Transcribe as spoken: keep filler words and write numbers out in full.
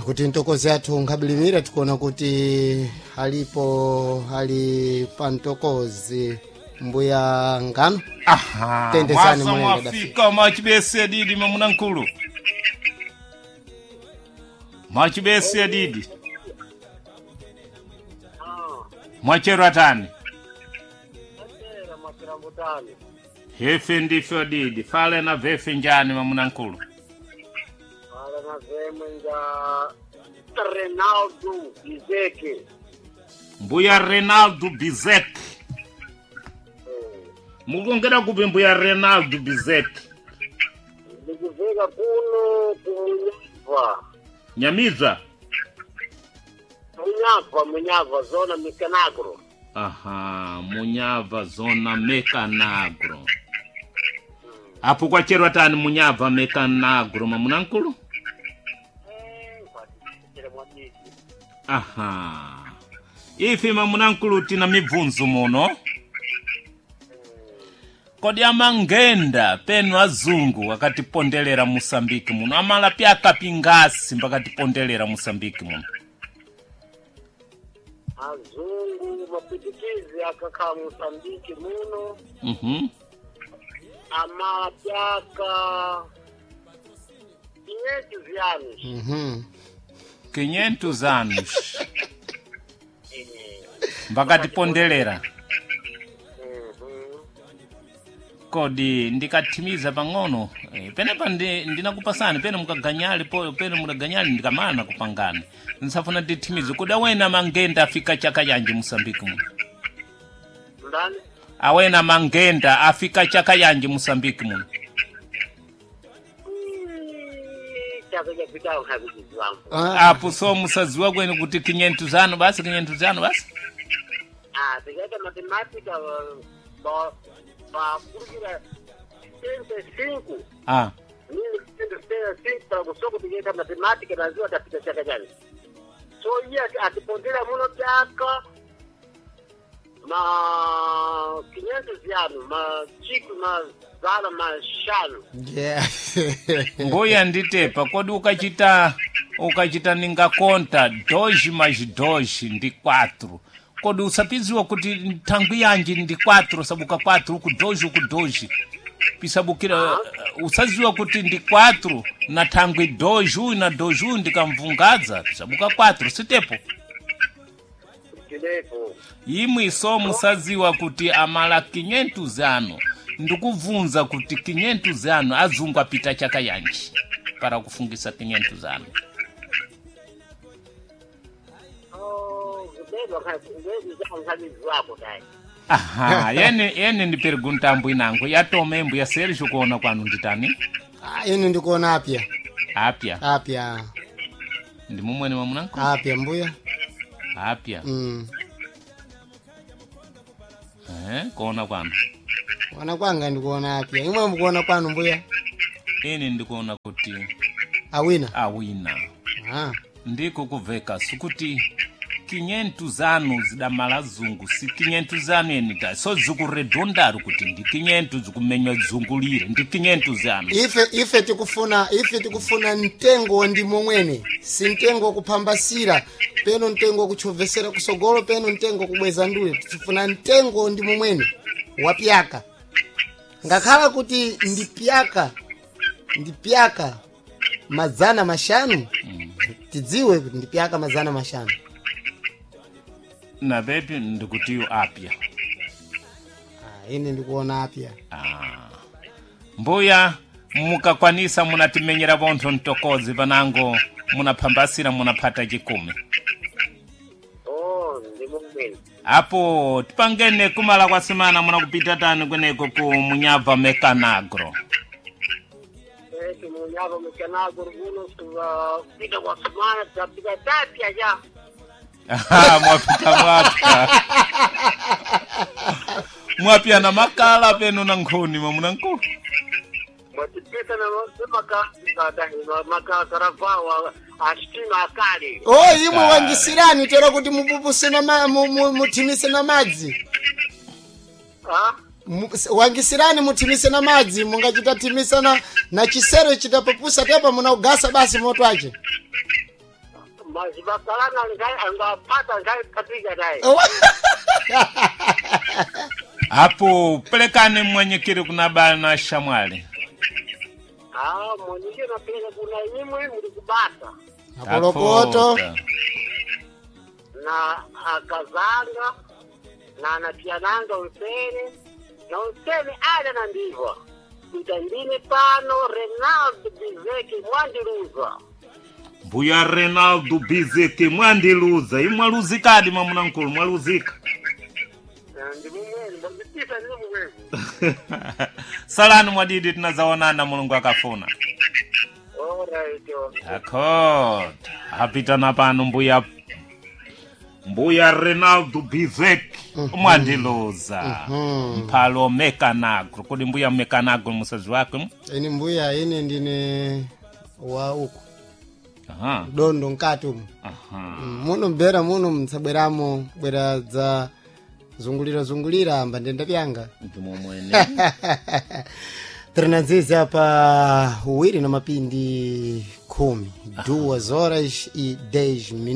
kuti ntokozi yathu nkabilimira tikuona kuti alipo ali pantokozi mbuya ngano. Aha, tendezani mwasa mwafika machibesi ya didi mamuna nkulu. Machibesi ya didi. Mwachero atani. Hefe ndifyo didi. Fale na vefe njani mamuna nkulu. Fale na vefe nja Renaldo Bizeke. Mbuya Renaldo Bizeke. Mugongera kupi mbuya Renaldo Bizeke. Nikuvega kuno kunyava. Nyamiza? Munyava, Munyava, zona Mekanagro. Aha, Munyava, zona Mekanagro. Apo kwa chero atani Munyava, Mekanagro, mamuna nkulu? Aha. Ifi mamuna nkulu tina mivunzu muno? Kodi amangenda penu azungu wakati pondelera Musambiki muno. Amala pia kapingasi mbakati pondelera Musambiki muno. Azungu mapitikizi akaka Musambiki muno. Mhm. Amala pia ka kinyetu zianush. Mhm. Kinyentu zanush. Mbakati pondelera. Kodi ndikatimiza pang'ono e, pene pande ndinakupasani pene mukaganyali po pene mukaganyali ndikamana kupangana nsafuna nditimize kodi awena mangenda afika chaka yanje Musambiki muno. Ndani Awena mangenda afika chaka yanje Musambiki muno. chaka ya pitao habizi wangu. Apo so musaziwa kwenu kuti kinyentu zanu basi kinyentu zanu basi. Ah, tegeka matematika ba ba kurikira cinco. Ah. Mimi kitendo cinco para kusoko tegeka matematika lazima tapita chaka gani. So yeye atipondera muno chaka ma kinyentu zianu ma chiku ma zala ma shalo. Yeah. Mboya nditepa kodi ukachita ukachita ninga konta doji mais doji ndi quatro. Kodi usapiziwa kuti tangu yanji ndi quatro sabuka quatro ku doji ku doji. Pisabukira uh, usaziwa kuti ndi quatro na tangu doji na doji ndikamvungaza pisabuka quatro sitepo. Kidepo. Imwe so musaziwa kuti amala kinyentu zano ndikuvunza kuti kinyentu zano azungu apita chaka yanji para kufungisa kinyentu zano. Aha, yene yene ndi pergunta mbu inangu yatome mbu ya Sergio kuona kwanu nditani? Ah, ine ndikuona apya. Apya. Apya. Ndi mumwene mamunangu? Apya mbuya. Apya. Mm. Eh, kuona kwanu. Wana kwanga ndikuona apya. Imwe mkuona kwanu mbuya? Ine ndikuona kuti awina. Awina. Ah. Ndiko kuveka sukuti kinyentu zanu zidamala zungu si kinyentu zanu enita so zikuredondaru kuti ndi kinyentu zikumenywa zungulire ndi kinyentu zanu. Ife ife tikufuna ife tikufuna ntengo ndi momwene si ntengo kupambasira peno ntengo kuchovesera kusogolo peno ntengo kubweza ndule tikufuna ntengo ndi momwene wapyaka ngakhala kuti ndi pyaka ndi pyaka mazana mashanu mm. tidziwe kuti ndi pyaka mazana mashanu na bebi ndikutiyo apya. Ah, ine ndikuona apya. Ah. Mbuya mukakwanisa munatimenyera bontho ntokozi banango munapambasira munapata chikumi. Oh, ndimo mbele. Apo tipangene kumala kwa semana munakupita tani kweneko ku Munyava Mekanagro. Eh, Munyava Mekanagro kuno tuwa pita kwa semana tapita tapia ya. Aha, mwapita mwapita. Mwapia na makala penu na nkuni mamuna nkulu. Mwatipita na maka maka karafawa ashtima akali. Oh, imwe wangisirani tera kuti mupupuse na mutimise na madzi. Ah? Wangisirani mutimise na madzi mungachita timisa na na chisero chitapupusa tepa muna ugasa basi moto ache. mazibakalana ngai angapata ngai kapiga naye. Hapo pelekane mwenyekiri kuna bana Shamwali. Ah, mwenyekiri napeleka kuna nyimwe mlikubata. Apolopoto na akazanga na anapiananga usene na usene ada na ndivyo utandini pano Renaldo Bizeki Mwandiluza. Mbuya Renaldo Bizeki Mwandiluza imwaluzikadi mamuna nkulu mwaluzika. Ndi mumweni mbizita ndi mumweni. Salani mwadidi tunazaonana Mulungu akafuna. Alright. Akod. Hapita na pano mbuya Mbuya Renaldo Bizeki Mwandiluza. Mpalo mekanagro. Kodi mbuya mekanagro musazi wake? Ini mbuya ini ndine wa uko. Aha. Dondo nkatu. Aha. Muno mbera muno msabweramo bwera za zungulira zungulira amba ndenda byanga. Ndimo mwene. Trinazizi hapa uwiri na mapindi kumi. Duas horas e dez minutos.